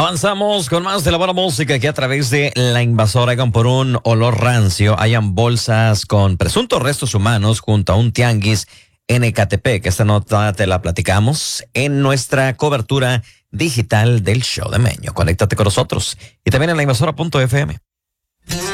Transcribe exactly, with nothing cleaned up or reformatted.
Avanzamos con más de la buena música que a través de La Invasora, con por un olor rancio hayan bolsas con presuntos restos humanos junto a un tianguis en Ecatepec. Esta nota te la platicamos en nuestra cobertura digital del Show de Meño. Conéctate con nosotros y también en la invasora punto f m.